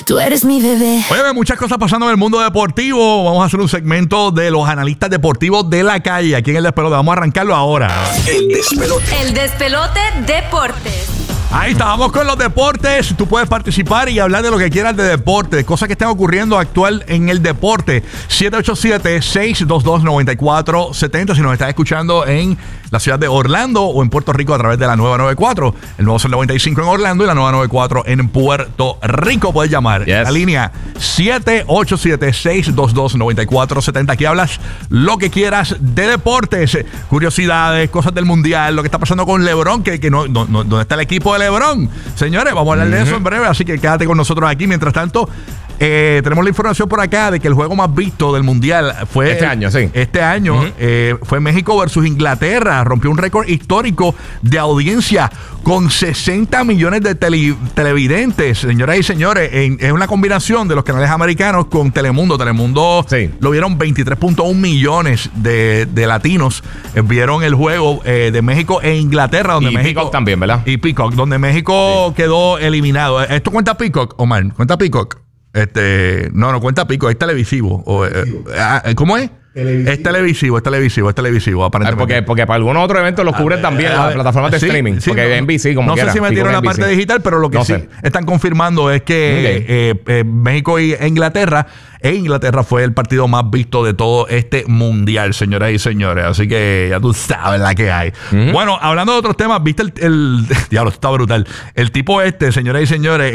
Tú eres mi bebé. Oye, muchas cosas pasando en el mundo deportivo. Vamos a hacer un segmento de los analistas deportivos de la calle aquí en El Despelote. Vamos a arrancarlo ahora. El Despelote. El Despelote Deportes. Ahí está, vamos con los deportes. Tú puedes participar y hablar de lo que quieras de deporte, de cosas que están ocurriendo actual en el deporte. 787-622-9470. Si nos estás escuchando en la ciudad de Orlando o en Puerto Rico a través de la nueva 94. El nuevo Sol 95 en Orlando y la nueva 94 en Puerto Rico. Puedes llamar. Yes. La línea 787-622-9470. Aquí hablas lo que quieras de deportes, curiosidades, cosas del mundial, lo que está pasando con LeBron, que no, ¿dónde está el equipo de LeBron? Señores, vamos a hablar de eso en breve, así que quédate con nosotros aquí. Mientras tanto, tenemos la información por acá de que el juego más visto del mundial fue este año, sí. Este año fue México versus Inglaterra. Rompió un récord histórico de audiencia con 60 millones de televidentes, señoras y señores. Es una combinación de los canales americanos con Telemundo. Telemundo sí. Lo vieron 23.1 millones de latinos. Vieron el juego de México e Inglaterra, donde y México Peacock también, ¿verdad? Y Peacock, donde México quedó eliminado. ¿Esto cuenta Peacock, Omar? ¿Cuenta Peacock? No cuenta Peacock, es televisivo. ¿Cómo es? Es televisivo, aparentemente. Porque para algunos otros eventos los cubren también las plataformas de streaming. Sí, porque NBC, como no quiera. sé si metieron la parte digital, pero lo que sí están confirmando es que México e Inglaterra fue el partido más visto de todo este mundial, señoras y señores. Así que ya tú sabes la que hay. Bueno, hablando de otros temas, ¿viste el diablo? Está brutal. El tipo señoras y señores,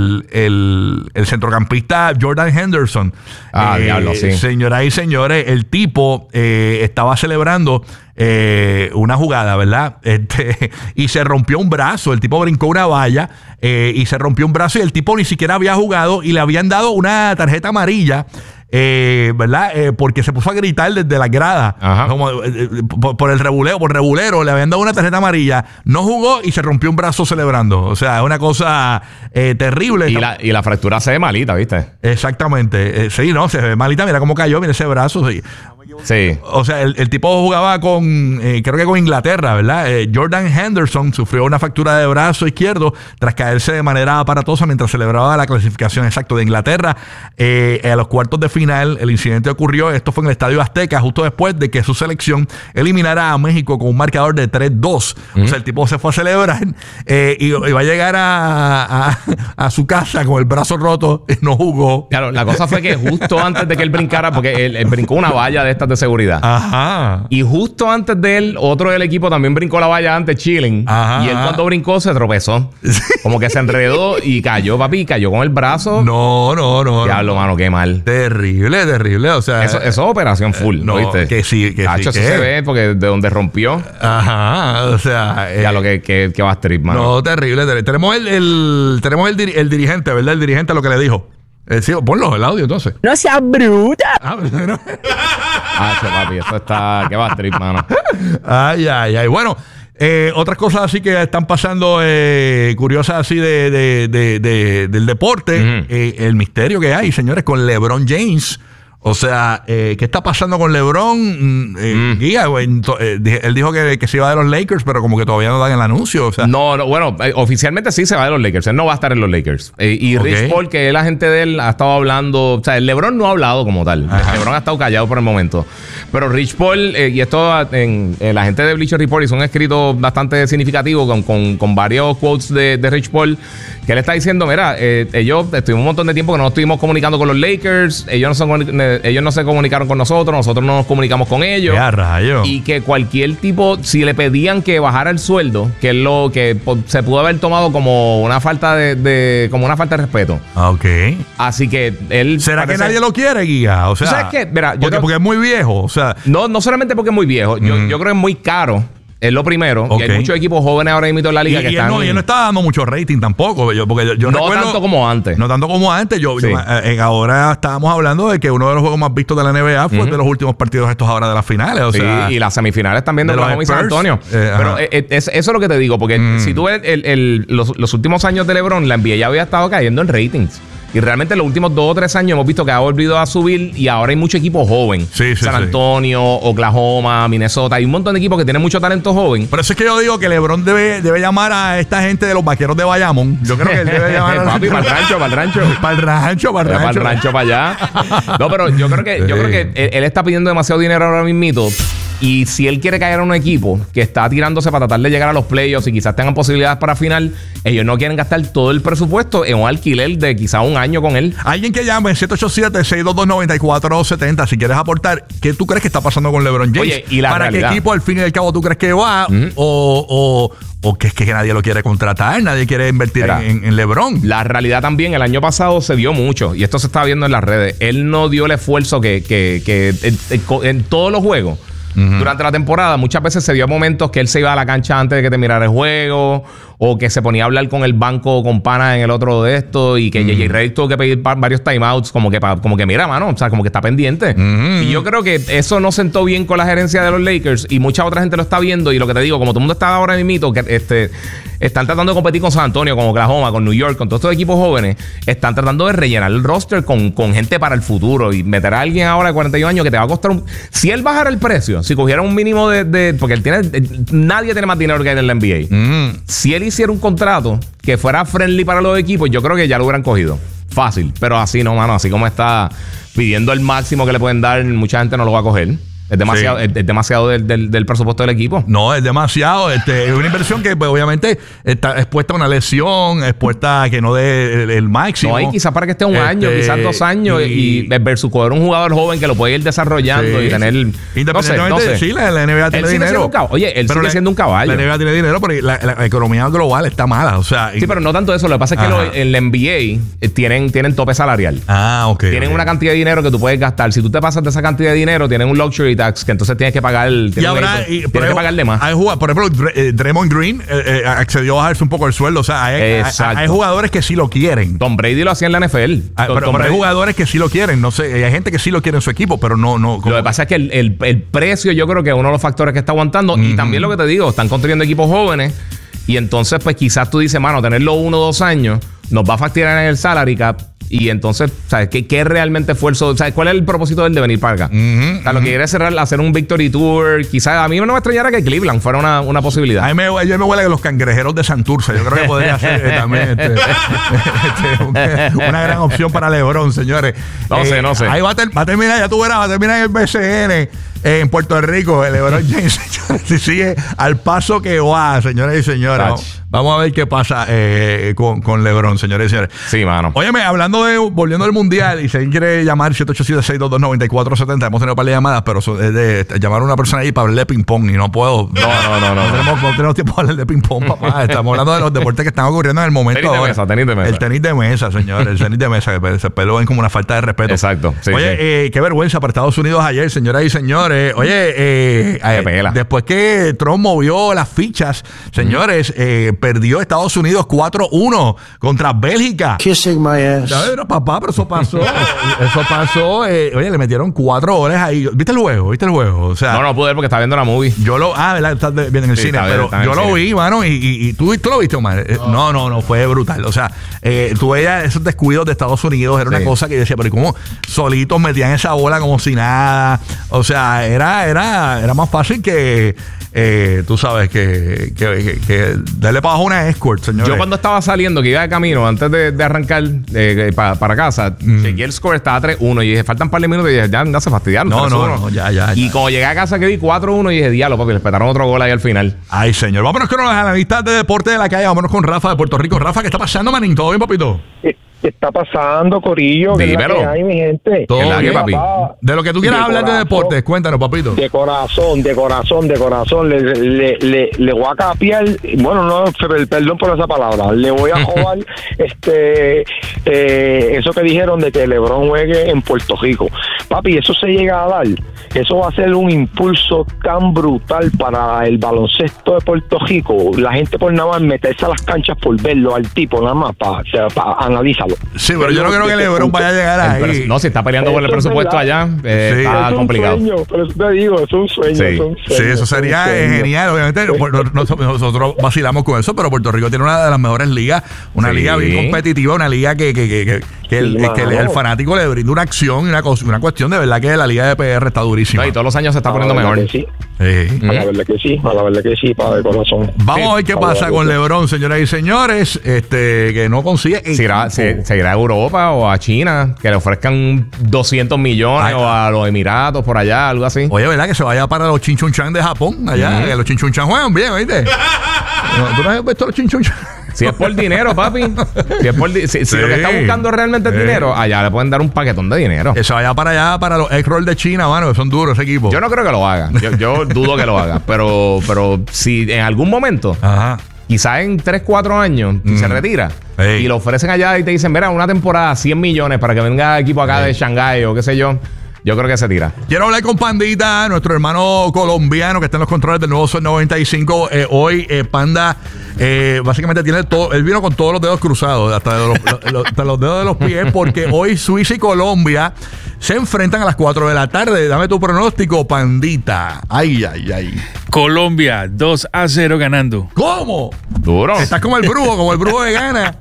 el centrocampista Jordan Henderson. Diablo, sí. Señoras y señores, el tipo estaba celebrando una jugada, ¿verdad? Y se rompió un brazo. El tipo brincó una valla y se rompió un brazo y el tipo ni siquiera había jugado y le habían dado una tarjeta amarilla. ¿Verdad? Porque se puso a gritar desde la grada. Como, por rebulero, le habían dado una tarjeta amarilla. No jugó y se rompió un brazo celebrando. O sea, es una cosa terrible. Y la fractura se ve malita, ¿viste? Exactamente. Sí, no, se ve malita. Mira cómo cayó, mira ese brazo. Sí. O sea, el tipo jugaba con, creo que con Inglaterra, ¿verdad? Jordan Henderson sufrió una fractura de brazo izquierdo tras caerse de manera aparatosa mientras celebraba la clasificación de Inglaterra a los cuartos de final. El incidente ocurrió, esto fue en el Estadio Azteca, justo después de que su selección eliminara a México con un marcador de 3-2. O sea, el tipo se fue a celebrar y va a llegar a su casa con el brazo roto y no jugó. Claro, la cosa fue que justo antes de que él brincara, porque él brincó una valla de estas de seguridad. Ajá. Y justo antes de él, otro del equipo también brincó la valla antes, chilling. Y él cuando brincó se tropezó. Como que se enredó y cayó, papi, cayó con el brazo. No. Diablo, mano, qué mal. Terrible. O sea, eso es operación full, ¿no viste? Que sí. Eso se ve porque de donde rompió. Ajá. O sea, ya lo que va a trip, mano. No, terrible. Tenemos el dirigente, ¿verdad? El dirigente lo que le dijo. Sí, ponlo el audio entonces. No seas bruta. Papi, eso está... ¿Qué va a trip, mano? Ay. Bueno, otras cosas así que están pasando curiosas así del deporte. El misterio que hay, señores, con LeBron James. O sea, ¿qué está pasando con LeBron? Guía, él dijo que se iba de los Lakers, pero como que todavía no dan el anuncio. O sea. No, bueno, oficialmente sí se va de los Lakers. Él no va a estar en los Lakers. Y Rich Paul, que es la gente de él, ha estado hablando. O sea, el LeBron no ha hablado como tal. LeBron ha estado callado por el momento. Pero Rich Paul, y esto en la gente de Bleacher Report hizo un escrito bastante significativo con varios quotes de Rich Paul, que él está diciendo, mira, ellos estuvimos un montón de tiempo que no nos estuvimos comunicando con los Lakers. Ellos no se comunicaron con nosotros no nos comunicamos con ellos. Y que cualquier tipo, si le pedían que bajara el sueldo, que es lo que se pudo haber tomado como una falta como una falta de respeto. Así que él... ¿Será que nadie lo quiere, Guía? O sea, ¿sabes qué? Mira, porque es muy viejo. O sea, no solamente porque es muy viejo. Yo creo que es muy caro. Es lo primero. Y hay muchos equipos jóvenes ahora mismo en la liga que están... Y él no está dando mucho rating tampoco. Porque yo no recuerdo, tanto como antes. No tanto como antes. Ahora estábamos hablando de que uno de los juegos más vistos de la NBA fue de los últimos partidos estos ahora de las finales. O sea, y las semifinales también de Oklahoma y San Antonio. Pero eso es lo que te digo. Porque si tú ves los últimos años de LeBron, la NBA ya había estado cayendo en ratings. Y realmente en los últimos 2 o 3 años hemos visto que ha volvido a subir y ahora hay mucho equipo joven. San Antonio, Oklahoma, Minnesota. Hay un montón de equipos que tienen mucho talento joven. Por eso es que yo digo que LeBron debe llamar a esta gente de los vaqueros de Bayamón. Yo creo que él debe llamar a papi, para el rancho. Para el rancho, para allá. No, pero yo creo que él está pidiendo demasiado dinero ahora mismito. Y si él quiere caer a un equipo que está tirándose para tratar de llegar a los playoffs y quizás tengan posibilidades para final, ellos no quieren gastar todo el presupuesto en un alquiler de quizás un año con él. Alguien que llame 787-622-9470 si quieres aportar, ¿qué tú crees que está pasando con LeBron James? Oye, ¿y la ¿para realidad? qué equipo al fin y al cabo tú crees que va? O que es que nadie lo quiere contratar, nadie quiere invertir en LeBron. La realidad también, el año pasado se vio mucho, y esto se está viendo en las redes. Él no dio el esfuerzo que en todos los juegos. Durante la temporada muchas veces se dio momentos que él se iba a la cancha antes de que terminara el juego, o que se ponía a hablar con el banco con pana en el otro de esto, y que J.J. Redick tuvo que pedir varios timeouts como que mira, mano, o sea, como que está pendiente. Y yo creo que eso no sentó bien con la gerencia de los Lakers, y mucha otra gente lo está viendo. Y lo que te digo, como todo el mundo está ahora mismo, que están tratando de competir con San Antonio, con Oklahoma, con New York, con todos estos equipos jóvenes, están tratando de rellenar el roster con gente para el futuro, y meter a alguien ahora de 41 años que te va a costar si él bajara el precio, si cogiera un mínimo porque nadie tiene más dinero que él en la NBA. Si él hiciera un contrato que fuera friendly para los equipos, yo creo que ya lo hubieran cogido fácil. Pero así no, mano, así como está pidiendo el máximo que le pueden dar, mucha gente no lo va a coger. Es demasiado, es demasiado del presupuesto del equipo. No, es demasiado. Es una inversión que pues, obviamente está expuesta a una lesión, expuesta a que no dé el máximo. No, y quizás para que esté un año, quizás 2 años, y versus coger un jugador joven que lo puede ir desarrollando y tener... Independientemente, sí, la NBA tiene dinero. Él sigue siendo un caballo. La NBA tiene dinero, pero la economía global está mala. O sea, sí, pero no tanto eso. Lo que pasa es que en la NBA tienen tope salarial. Ok. Tienen una cantidad de dinero que tú puedes gastar. Si tú te pasas de esa cantidad de dinero, tienen un luxury tax que entonces tienes que pagar tienes que pagarle más. Por ejemplo, Draymond Green accedió a bajarse un poco el sueldo. O sea, hay jugadores que sí lo quieren. Tom Brady lo hacía en la NFL. Pero hay jugadores que sí lo quieren. No sé, hay gente que sí lo quiere en su equipo, pero no. Lo que pasa es que el precio, yo creo que es uno de los factores que está aguantando. Y también lo que te digo, están construyendo equipos jóvenes. Y entonces, pues quizás tú dices, mano, tenerlo 1 o 2 años nos va a fastidiar en el salary cap. Y entonces, ¿sabes qué realmente esfuerzo? ¿Sabes cuál es el propósito de él de venir para acá? O sea, lo que quiere es hacer un victory tour. Quizás a mí no me extrañara que Cleveland fuera una posibilidad. A mí me huele que los cangrejeros de Santurce. Yo creo que podría ser también una gran opción para LeBron, señores. No sé. Ahí va a terminar, ya tú verás, va a terminar el BCN en Puerto Rico. El LeBron James, si sigue al paso que va, señores y señores. Vamos a ver qué pasa con LeBron, señores y señores. Sí, mano. Óyeme, volviendo al Mundial, y si alguien quiere llamar 787-622-9470, hemos tenido un par de llamadas, pero llamar a una persona ahí para hablar de ping-pong, y no puedo. No tenemos tiempo para hablar de ping-pong, papá. Estamos hablando de los deportes que están ocurriendo en el momento. Tenis de mesa. El tenis de mesa, señores. El tenis de mesa, que se lo ven como una falta de respeto. Exacto. Sí, Oye, qué vergüenza para Estados Unidos ayer, señoras y señores. Oye, después que Trump movió las fichas, señores, perdió Estados Unidos 4-1 contra Bélgica. Kissing my ass. No, papá, pero eso pasó. Oye, le metieron 4 goles ahí. ¿Viste el juego? O sea, no pude ver porque estaba viendo la movie. ¿verdad? Estás viendo en el cine. Pero yo lo vi, mano, y ¿tú lo viste, Omar? No, fue brutal. O sea, tú veías esos descuidos de Estados Unidos. Era una cosa que yo decía, pero ¿cómo solitos metían esa bola como si nada? O sea, era más fácil que tú sabes que darle para abajo una escort, señores. Yo cuando estaba saliendo, que iba de camino antes de arrancar para casa, llegué el score, estaba 3-1 y dije, faltan un par de minutos, y dije, ya se fastidiaron. No, ya. Y cuando llegué a casa que vi 4-1 y dije, diablo, papi, le esperaron otro gol ahí al final. Ay, señor. Vámonos con los analistas de deporte de la calle. Vámonos con Rafa de Puerto Rico. Rafa, ¿qué está pasando, manín? ¿Todo bien, papito? ¿Qué está pasando, Corillo? Dímelo. ¿Qué hay, mi gente? Todo bien, papi. De lo que tú quieras hablar de deportes, cuéntanos, papito. De corazón. Le voy a capiar, bueno, no, perdón por esa palabra, le voy a jugar eso que dijeron de que LeBron juegue en Puerto Rico. Papi, eso se llega a dar. Eso va a ser un impulso tan brutal para el baloncesto de Puerto Rico. La gente por nada más meterse a las canchas por verlo al tipo, nada más para analízalo. Sí, pero yo no creo que LeBron vaya a llegar ahí. No, si está peleando por el presupuesto allá, está complicado. Pero te digo, es un sueño. Sí, eso sería genial. Obviamente, nosotros vacilamos con eso, pero Puerto Rico tiene una de las mejores ligas, una liga bien competitiva, una liga que que el fanático le brinda una acción y una cuestión de verdad que la Liga de PR está durísima. Y todos los años se está poniendo mejor. Sí. A la verdad que sí, para el corazón. Vamos a ver qué pasa con LeBron, señoras y señores, que no consigue. Se irá a Europa o a China, que le ofrezcan 200 millones o a los Emiratos por allá, algo así. Oye, ¿verdad? Que se vaya para los Chinchunchan de Japón, allá, que los Chinchunchan juegan bien, ¿oíste? ¿Tú no has visto los Chinchunchan? Si es por dinero, papi. Si lo que está buscando realmente es dinero, allá le pueden dar un paquetón de dinero. Que se vaya para allá, para los egg-roll de China, mano, que son duros ese equipo. Yo no creo que lo haga. Yo dudo que lo haga. Pero si en algún momento, quizás en 3-4 años, se retira y lo ofrecen allá y te dicen, mira, una temporada, 100 millones para que venga equipo acá de Shanghái o qué sé yo. Yo creo que se tira. Quiero hablar con Pandita, nuestro hermano colombiano que está en los controles del nuevo Sol 95. Hoy Panda básicamente tiene todo. Él vino con todos los dedos cruzados, hasta los dedos de los pies, porque hoy Suiza y Colombia se enfrentan a las 4 de la tarde. Dame tu pronóstico, Pandita. Ay. Colombia 2-0 ganando. ¿Cómo? Duro. Estás como el brujo de Gana.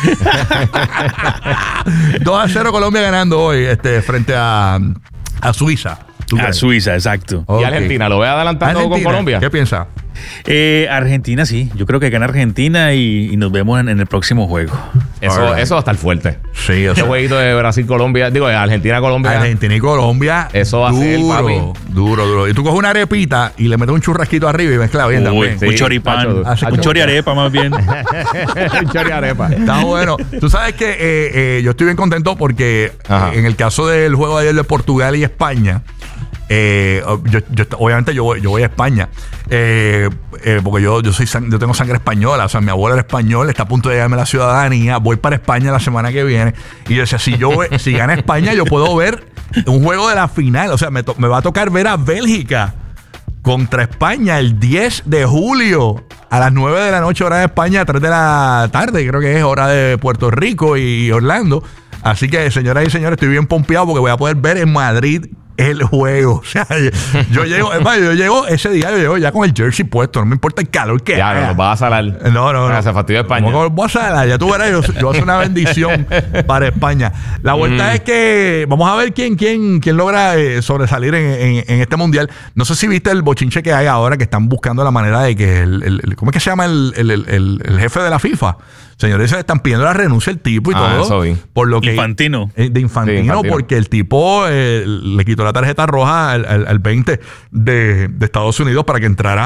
2-0 Colombia ganando hoy frente a Suiza. A Suiza, exacto. Okay. ¿Y Argentina lo ve adelantando con Colombia? ¿Qué piensa? Argentina sí. Yo creo que gana Argentina y nos vemos en el próximo juego. Eso va a estar fuerte. Sí, ese jueguito de Brasil-Colombia, digo, de Argentina-Colombia. Argentina y Colombia. Eso va a ser, papi. Duro. Y tú coges una arepita y le metes un churrasquito arriba y mezclas bien también. Un choripán. Un choriarepa más bien. Un choriarepa. Está bueno. Tú sabes que yo estoy bien contento porque en el caso del juego de ayer de Portugal y España, obviamente yo voy a España porque yo tengo sangre española, o sea, mi abuelo era español, está a punto de llegarme la ciudadanía, voy para España la semana que viene y yo decía, si gana España yo puedo ver un juego de la final, o sea, me va a tocar ver a Bélgica contra España el 10 de julio a las 9 de la noche hora de España, 3 de la tarde creo que es hora de Puerto Rico y Orlando, así que señoras y señores estoy bien pompeado porque voy a poder ver en Madrid el juego. O sea, yo llego ese día, yo llego ya con el jersey puesto, no me importa el calor que haga. Ya, nos vas a salar. No. Se fastidió España. ¿Cómo voy a salar? Ya tú verás, yo voy a hacer una bendición para España. La vuelta es que vamos a ver quién logra sobresalir en este mundial. No sé si viste el bochinche que hay ahora, que están buscando la manera de que ¿cómo es que se llama el jefe de la FIFA? Señores, se están pidiendo la renuncia del tipo y todo. Eso vi. Por lo que Infantino. De Infantino, porque el tipo le quitó la tarjeta roja al 20 de Estados Unidos para que entrara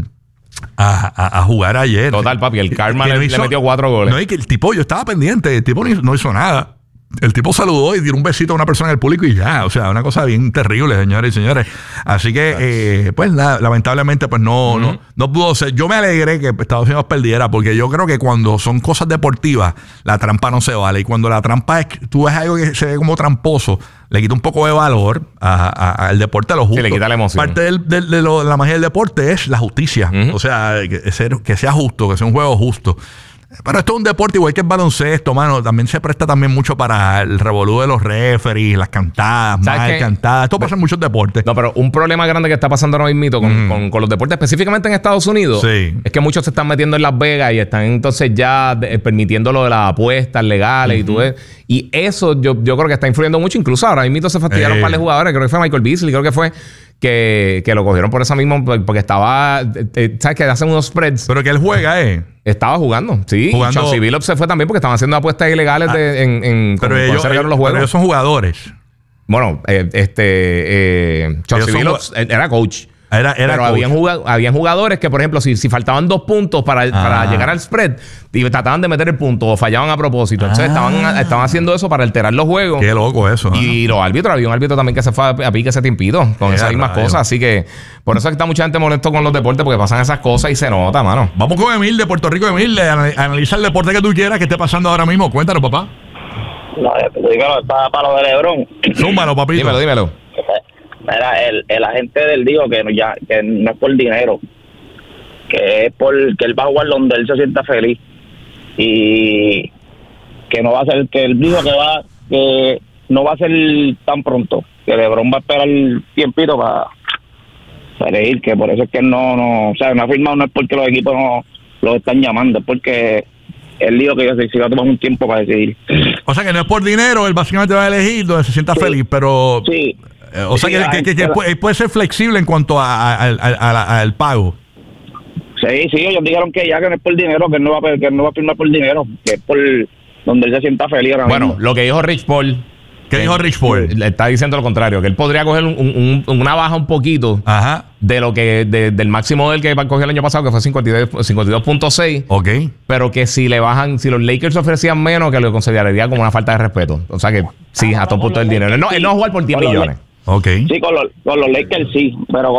a jugar ayer. Total, papi, el karma le metió 4 goles. No, y que el tipo, yo estaba pendiente, el tipo no hizo nada. El tipo saludó y dio un besito a una persona en el público y ya, o sea, una cosa bien terrible, señores y señores. Así que, pues nada, lamentablemente, pues no pudo ser. Yo me alegré que Estados Unidos perdiera, porque yo creo que cuando son cosas deportivas, la trampa no se vale. Y cuando la trampa es, tú ves algo que se ve como tramposo, le quita un poco de valor al deporte, a lo justo. Sí, le quita la emoción. Parte de la magia del deporte es la justicia. O sea, que sea justo, que sea un juego justo. Pero esto es un deporte igual que el baloncesto, mano. También se presta también mucho para el revolú de los referees, las cantadas, mal cantadas. Esto pasa en muchos deportes. No, pero un problema grande que está pasando ahora mismo con los deportes, específicamente en Estados Unidos, es que muchos se están metiendo en Las Vegas y están entonces ya permitiendo lo de las apuestas legales y tú ves. Y eso yo creo que está influyendo mucho. Incluso ahora mismo se fastidiaron un par de jugadores. Creo que fue Michael Beasley, creo que fue que lo cogieron por eso mismo, porque estaba, ¿sabes? Que hacen unos spreads. Pero que él juega, Estaba jugando, sí. Chauncey Billups se fue también porque estaban haciendo apuestas ilegales pero ellos son jugadores. Bueno, Chauncey Billups era coach. Pero habían jugadores que, por ejemplo, si faltaban 2 puntos para llegar al spread y trataban de meter el punto o fallaban a propósito. Entonces estaban haciendo eso para alterar los juegos. Qué loco eso. Y los árbitros, había un árbitro también que se fue a pique ese tiempito con esas mismas cosas. Así que por eso es que está mucha gente molesto con los deportes, porque pasan esas cosas y se nota, mano. Vamos con Emil de Puerto Rico. Emil, analiza el deporte que tú quieras que esté pasando ahora mismo. Cuéntanos, papá. No, para lo de LeBron. Zúmbalo, papito. Dímelo. Mira, el agente del dijo que no es por dinero, que es que él va a jugar donde él se sienta feliz y que no va a ser, que él dijo que no va a ser tan pronto, que LeBron va a esperar el tiempito para elegir, que por eso es que no, o sea, no ha firmado, no es porque los equipos no lo están llamando, es porque él dijo que se iba a tomar un tiempo para decidir. O sea que no es por dinero, él básicamente va a elegir donde se sienta feliz, pero... Sí. O sea que puede ser flexible en cuanto al pago. Sí, ellos dijeron que ya que no es por dinero, que no va a firmar por dinero, que es por donde él se sienta feliz ahora mismo. Lo que dijo Rich Paul... ¿Qué dijo Rich Paul? Le está diciendo lo contrario, que él podría coger una baja un poquito de lo que del máximo del que cogió el año pasado, que fue 52.6. Ok. Pero que si le bajan, si los Lakers ofrecían menos, que lo consideraría como una falta de respeto. O sea que sí, hasta un punto del dinero. Él no va a jugar por 10 millones. Ok. Sí, con los Lakers sí, pero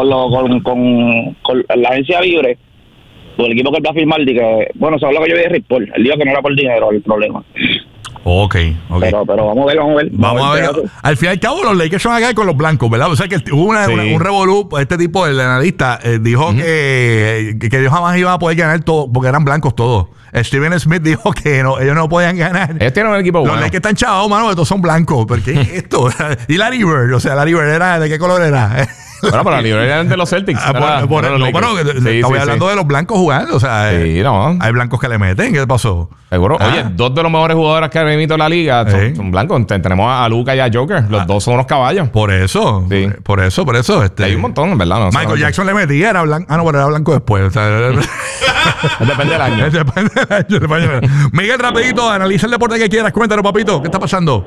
con la agencia libre, con el equipo que él va a firmar, bueno, eso es lo que yo vi de Rich Paul. Él dijo que no era por dinero el problema. Ok. Pero vamos a ver. Vamos a ver. Al fin y al cabo, los Lakers van a caer con los blancos, ¿verdad? O sea que hubo un revolú. Este tipo, el analista, dijo que ellos jamás iban a poder ganar todo porque eran blancos todos. Steven Smith dijo que ellos no podían ganar. Ellos tienen un equipo bueno. Los Lakers están chavos, mano, estos son blancos. ¿Pero qué es esto? Y Larry Bird, Larry Bird era, ¿de qué color era? Bueno, pero la libre eran de los Celtics. Estoy hablando de los blancos jugando. O sea, hay blancos que le meten. ¿Qué pasó? Seguro. Oye, dos de los mejores jugadores que han venido en la liga son blancos. Tenemos a Luka y a Joker. Los dos son unos caballos. Por eso. Sí. Por eso. Hay un montón, en verdad. No, Michael Jackson le metía, era blanco. Pero era blanco después. O sea, depende del año. Depende del año. Miguel, rapidito, analiza el deporte que quieras. Cuéntanos, papito. ¿Qué está pasando?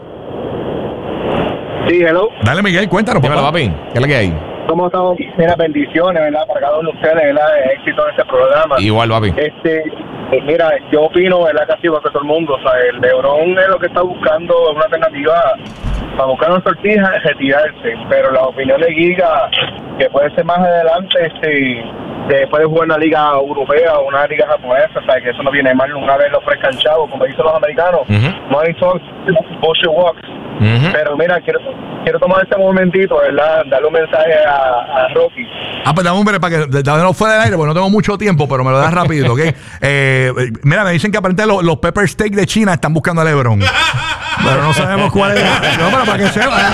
Sí, hello. Dale, Miguel, cuéntanos, papá. Papi. ¿Qué es lo que hay? ¿Cómo estamos? Mira, bendiciones, ¿verdad? Para cada uno de ustedes, ¿verdad? Éxito en este programa. Igual, papi. Mira, yo opino, ¿verdad? Casi igual que todo el mundo. O sea, el LeBron es lo que está buscando una alternativa para buscar una sortija, retirarse. Pero la opinión de Giga, que puede ser más adelante, después de jugar en una liga europea o una liga japonesa, o sea, que eso no viene mal una vez lo ofrezcan chavos, como dicen los americanos. Money talks, bullshit walks. Pero mira, quiero tomar este momentito, ¿verdad? Darle un mensaje a Rocky. Pues dame un breve para que no fuera del aire, porque no tengo mucho tiempo, pero me lo das rapidito, ¿ok? Mira, me dicen que aparentemente los pepper steak de China están buscando a LeBron. Pero no sabemos cuál es. No, pero para que sepa.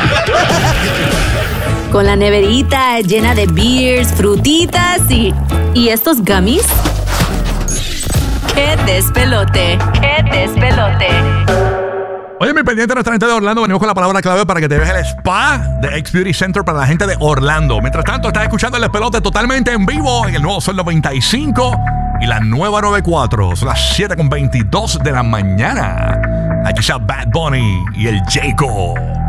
Con la neverita llena de beers, frutitas y estos gummies. ¡Qué despelote! ¡Qué despelote! Oye, mi pendiente, nuestra gente de Orlando, venimos con la palabra clave para que te veas el spa de X Beauty Center para la gente de Orlando. Mientras tanto, estás escuchando el despelote totalmente en vivo en el nuevo Sol 95 y la nueva 94. Son las 7:22 de la mañana. Aquí está Bad Bunny y el Jacob.